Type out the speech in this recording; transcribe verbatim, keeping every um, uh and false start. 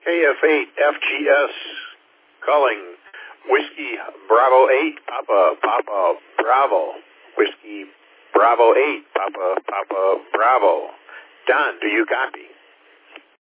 K F eight F G S calling Whiskey Bravo eight, Papa, Papa, Bravo. Whiskey Bravo eight, Papa, Papa, Bravo. Don, do you copy?